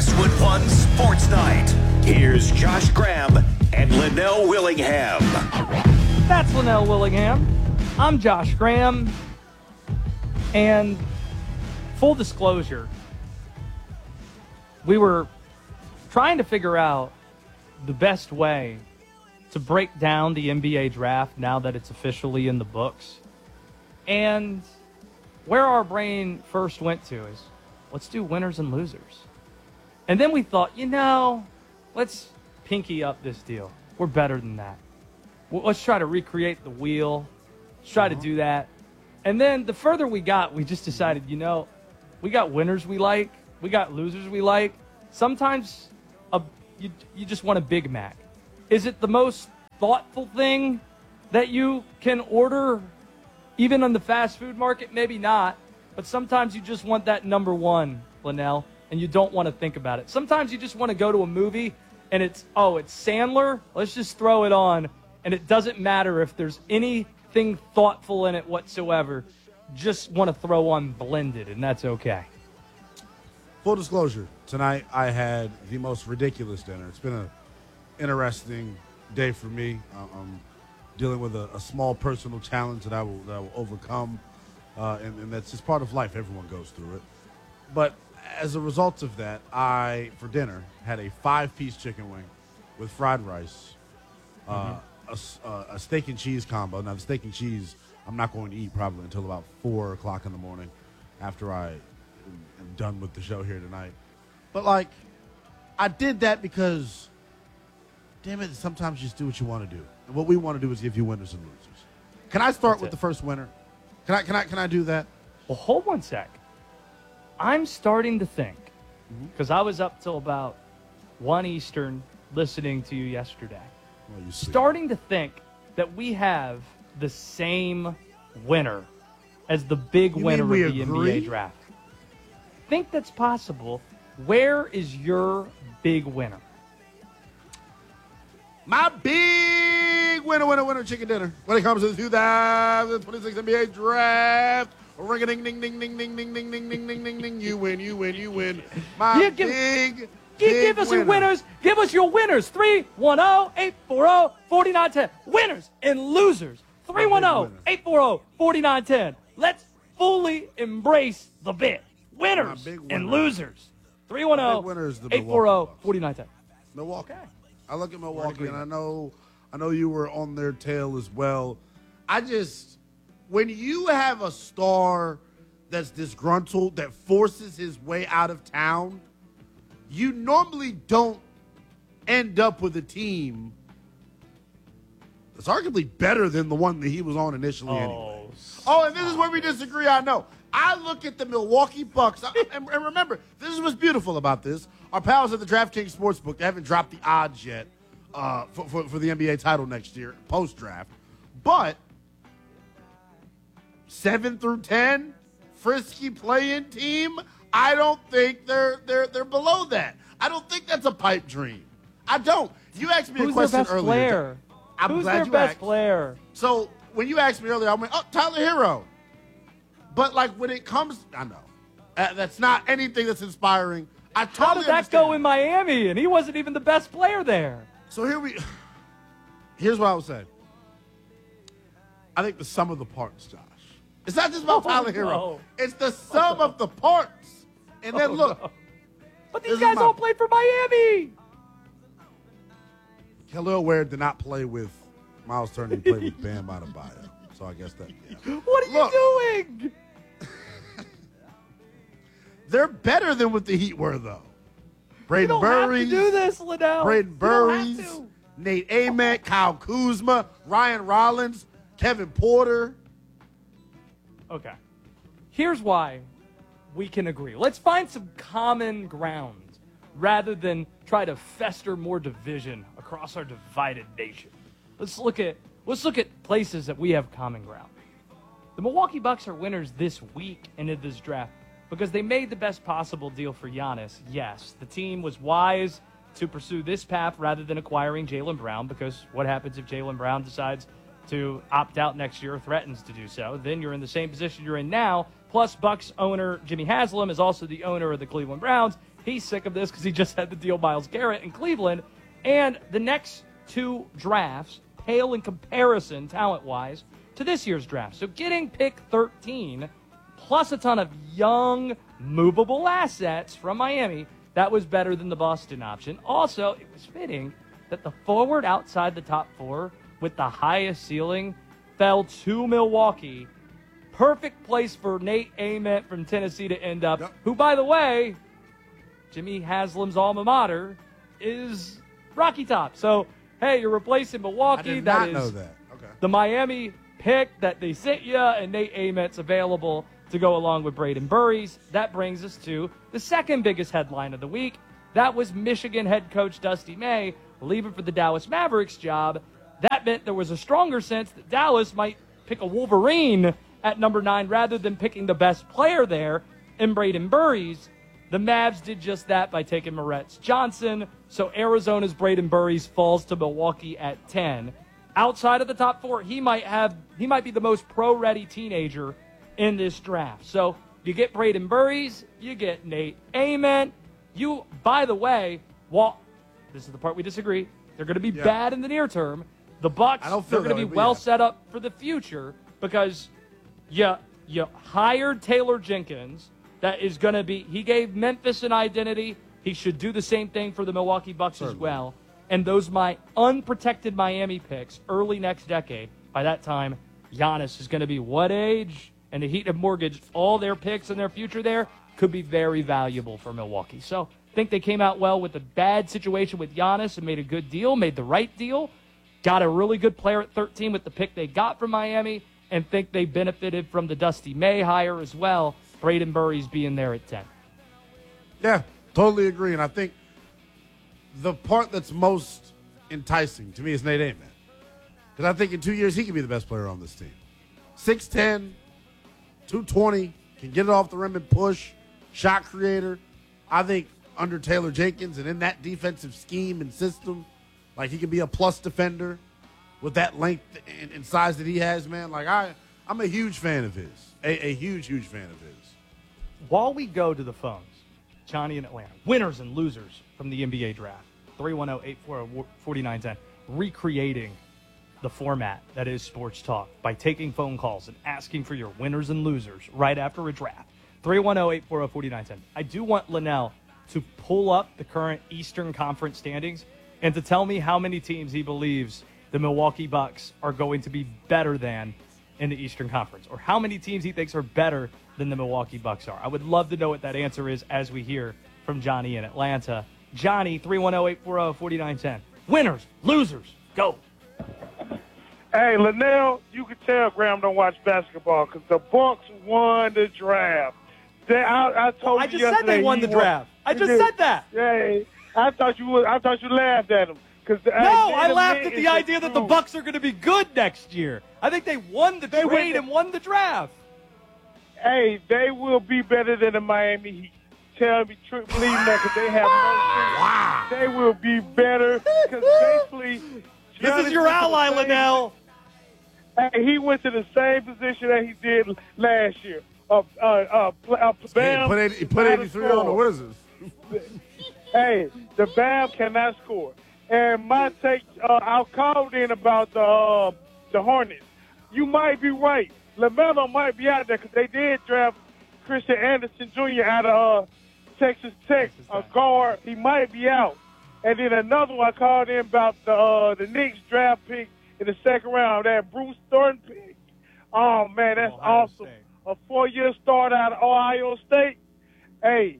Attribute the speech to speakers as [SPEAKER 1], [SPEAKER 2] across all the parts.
[SPEAKER 1] Westwood One Sports Night. Here's Josh Graham and Linnell Willingham.
[SPEAKER 2] That's Linnell Willingham. I'm Josh Graham. And full disclosure, we were trying to figure out the best way to break down the NBA draft now that it's officially in the books. And where our brain first went to is, let's do winners and losers. And then we thought, let's pinky up this deal. We're better than that. Let's try to recreate the wheel. Let's try to do that. And then the further we got, we just decided, we got winners we like. We got losers we like. Sometimes you just want a Big Mac. Is it the most thoughtful thing that you can order, even on the fast food market? Maybe not. But sometimes you just want that number one, Linnell, and you don't want to think about it. Sometimes you just want to go to a movie, and it's Sandler. Let's just throw it on, and it doesn't matter if there's anything thoughtful in it whatsoever. Just want to throw on Blended, and that's okay.
[SPEAKER 3] Full disclosure, tonight I had the most ridiculous dinner. It's been an interesting day for me. I'm dealing with a small personal challenge that I will overcome, and that's just part of life. Everyone goes through it. But as a result of that, I, for dinner, had a 5-piece chicken wing with fried rice, a steak and cheese combo. Now, the steak and cheese I'm not going to eat probably until about 4 o'clock in the morning after I am done with the show here tonight. But, I did that because, damn it, sometimes you just do what you want to do. And what we want to do is give you winners and losers. Can I start with the first winner? Can I do that?
[SPEAKER 2] Well, hold one sec. I'm starting to think, because I was up till about 1 Eastern listening to you yesterday, starting to think that we have the same winner as the big winner of the NBA draft. Think that's possible. Where is your big winner?
[SPEAKER 3] My big winner, chicken dinner. When it comes to the 2026 NBA draft, ring-a-ding-ding-ding-ding-ding-ding-ding-ding-ding-ding-ding. You win. My big
[SPEAKER 2] Give us your winners. Give us your winners. 310-840-4910. Winners and losers. 310-840-4910. Let's fully embrace the bit. Winners and losers. 310-840-4910.
[SPEAKER 3] Milwaukee. I look at Milwaukee, and I know you were on their tail as well. When you have a star that's disgruntled, that forces his way out of town, you normally don't end up with a team that's arguably better than the one that he was on initially anyway. And this is where we disagree, I know. I look at the Milwaukee Bucks, and remember, this is what's beautiful about this. Our pals at the DraftKings Sportsbook, they haven't dropped the odds yet for the NBA title next year, post-draft. But 7 through 10, frisky play-in team, I don't think they're below that. I don't think that's a pipe dream. I don't. You asked me a question earlier.
[SPEAKER 2] Who's their best player?
[SPEAKER 3] So when you asked me earlier, I went, Tyler Hero. But when it comes, I know that's not anything that's inspiring.
[SPEAKER 2] How did that go in Miami? And he wasn't even the best player there.
[SPEAKER 3] So here's what I would say. I think the sum of the parts, Josh. It's not just about Tyler Hero.
[SPEAKER 2] No.
[SPEAKER 3] It's the sum of the parts. And then look.
[SPEAKER 2] No. But these guys all played for Miami.
[SPEAKER 3] Khalil Ware did not play with Miles Turner. He played with Bam Adebayo. So I guess that. Yeah.
[SPEAKER 2] What are you doing?
[SPEAKER 3] They're better than what the Heat were, though.
[SPEAKER 2] You don't have to do this, Linnell.
[SPEAKER 3] Braden Burries, Nate Ament, Kyle Kuzma, Ryan Rollins, Kevin Porter.
[SPEAKER 2] Okay. Here's why we can agree. Let's find some common ground rather than try to fester more division across our divided nation. Let's look at places that we have common ground. The Milwaukee Bucks are winners this week into this draft because they made the best possible deal for Giannis. Yes, the team was wise to pursue this path rather than acquiring Jaylen Brown, because what happens if Jaylen Brown decides to opt out next year or threatens to do so? Then you're in the same position you're in now. Plus, Bucks owner Jimmy Haslam is also the owner of the Cleveland Browns, He's sick of this because he just had to deal Myles Garrett in Cleveland. And the next two drafts pale in comparison, talent-wise, to this year's draft. So getting pick 13, plus a ton of young, movable assets from Miami, that was better than the Boston option. Also, it was fitting that the forward outside the top four with the highest ceiling fell to Milwaukee. Perfect place for Nate Ament from Tennessee to end up, who, by the way, Jimmy Haslam's alma mater, is Rocky Top. So, hey, you're replacing Milwaukee.
[SPEAKER 3] I did not know that. Okay.
[SPEAKER 2] The Miami pick that they sent you, and Nate Ament's available to go along with Braden Burries. That brings us to the second biggest headline of the week. That was Michigan head coach Dusty May leaving for the Dallas Mavericks job. That meant there was a stronger sense that Dallas might pick a Wolverine at number 9 rather than picking the best player there in Braden Burries. The Mavs did just that by taking Moretz Johnson, so Arizona's Braden Burries falls to Milwaukee at 10. Outside of the top 4, he might be the most pro-ready teenager in this draft. So you get Braden Burries, you get Nate Ament. You, by the way, this is the part we disagree. They're going to be bad in the near term. The Bucks, they're going to be well set up for the future because you hired Taylor Jenkins. That is going to be, he gave Memphis an identity. He should do the same thing for the Milwaukee Bucks as well. And those my unprotected Miami picks early next decade, by that time, Giannis is going to be what age? And the Heat have mortgaged all their picks and their future there, could be very valuable for Milwaukee. So I think they came out well with a bad situation with Giannis and made a good deal, made the right deal, got a really good player at 13 with the pick they got from Miami, and think they benefited from the Dusty May hire as well, Braden Burries being there at 10.
[SPEAKER 3] Yeah, totally agree. And I think the part that's most enticing to me is Nate Ament. Because I think in 2 years he could be the best player on this team. 6'10", 220, can get it off the rim and push, shot creator. I think under Taylor Jenkins and in that defensive scheme and system, like he could be a plus defender with that length and size that he has, man. Like I'm a huge fan of his. A huge, huge fan of his.
[SPEAKER 2] While we go to the phones, Johnny in Atlanta, winners and losers from the NBA draft, 310-840-4910, recreating the format that is Sports Talk by taking phone calls and asking for your winners and losers right after a draft. 310-840-4910. I do want Linnell to pull up the current Eastern Conference standings and to tell me how many teams he believes the Milwaukee Bucks are going to be better than in the Eastern Conference, or how many teams he thinks are better than the Milwaukee Bucks are. I would love to know what that answer is as we hear from Johnny in Atlanta. Johnny, 310-840-4910. Winners, losers, go.
[SPEAKER 4] Hey, Linnell, you can tell Graham don't watch basketball because the Bucks won the draft. I told
[SPEAKER 2] I just
[SPEAKER 4] you
[SPEAKER 2] said they won the draft. I just said that.
[SPEAKER 4] Yeah, I thought you laughed at them.
[SPEAKER 2] No, I laughed at the idea that the Bucks are going to be good next year. I think they won the trade and won the draft.
[SPEAKER 4] Hey, they will be better than the Miami Heat. Tell me, believe that, because they have no shooting. They will be better because basically.
[SPEAKER 2] This is your ally, Linnell.
[SPEAKER 4] Hey, he went to the same position that he did last year. Bam,
[SPEAKER 3] he put 83 on the Wizards.
[SPEAKER 4] Hey, the Bam cannot score. And my take, I called in about the Hornets. You might be right. LaMelo might be out there because they did draft Christian Anderson Jr. out of Texas Tech, a guard. He might be out. And then another one I called in about the Knicks draft pick in the second round, that Bruce Thornton pick. Oh, man, that's awesome. State. A 4-year start out of Ohio State. Hey,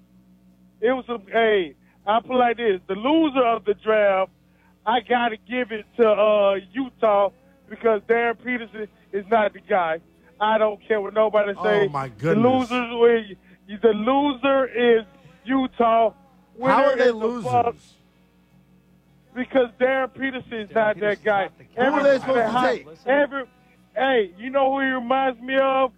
[SPEAKER 4] I put it like this. The loser of the draft, I got to give it to Utah because Darren Peterson is not the guy. I don't care what nobody say.
[SPEAKER 3] Oh, my goodness.
[SPEAKER 4] The loser is Utah. Winner
[SPEAKER 3] How are they
[SPEAKER 4] losers?
[SPEAKER 3] losers?
[SPEAKER 4] Because Darren Peterson is not that guy.
[SPEAKER 3] Who are they supposed to take?
[SPEAKER 4] Hey, you know who he reminds me of?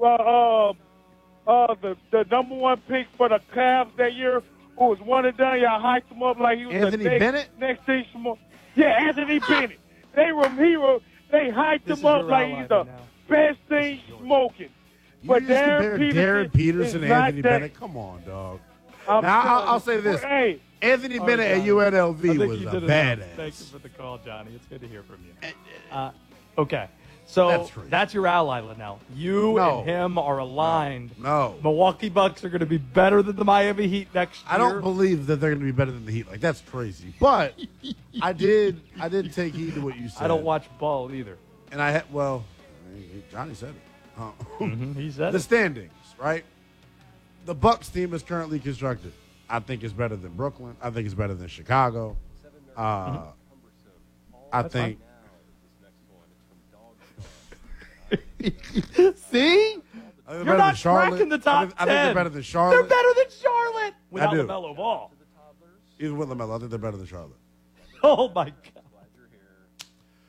[SPEAKER 4] The number one pick for the Cavs that year, who was one and done. Y'all hyped him up like he was
[SPEAKER 3] Anthony Bennett?
[SPEAKER 4] Next thing, yeah, Anthony Bennett. They hyped him up like he's the best thing smoking.
[SPEAKER 3] But Darren Peterson and Anthony Bennett. Come on, dog. Now, I'll say this.
[SPEAKER 4] Hey,
[SPEAKER 3] Anthony Bennett at UNLV was a badass.
[SPEAKER 2] Thank you for the call, Johnny. It's good to hear from you. Okay. So that's your ally, Linnell. You and him are aligned.
[SPEAKER 3] No.
[SPEAKER 2] Milwaukee Bucks are going to be better than the Miami Heat next year.
[SPEAKER 3] I don't believe that they're going to be better than the Heat. Like, that's crazy. But I did take heed to what you said.
[SPEAKER 2] I don't watch ball either.
[SPEAKER 3] And Johnny said it.
[SPEAKER 2] He said
[SPEAKER 3] the standings, right? The Bucks team is currently constructed. I think it's better than Brooklyn. I think it's better than Chicago. I think.
[SPEAKER 2] See? You're not cracking the top 10.
[SPEAKER 3] I think they're better than Charlotte.
[SPEAKER 2] They're better than Charlotte without LaMelo Ball.
[SPEAKER 3] Even with LaMelo, I think they're better than Charlotte.
[SPEAKER 2] Oh, my